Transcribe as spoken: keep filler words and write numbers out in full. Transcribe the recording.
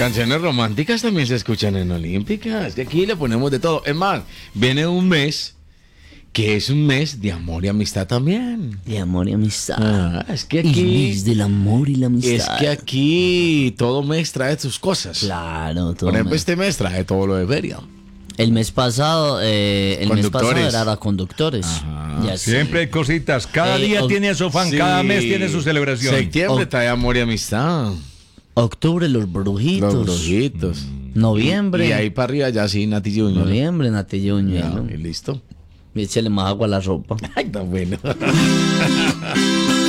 Canciones románticas también se escuchan en Olímpicas. Que aquí le ponemos de todo. Es más, viene un mes que es un mes de amor y amistad también. De amor y amistad. Ah, es que El aquí. mes del amor y la amistad. Es que aquí todo mes trae sus cosas. Claro, todo Por ejemplo, mes. este mes trae todo lo de feria. El mes pasado, eh, el mes pasado Conductores. era conductores. Ajá. Ya sé. Siempre hay cositas. Cada Eh, día o- tiene su fan, cada Sí. mes tiene su celebración. Septiembre O- trae amor y amistad. Octubre, los brujitos. Los brujitos. Noviembre. Y ahí para arriba ya sí, Nati Junior. Noviembre, Natilluño. Ya, y listo. Y échale más agua a la ropa. Ay, tan bueno.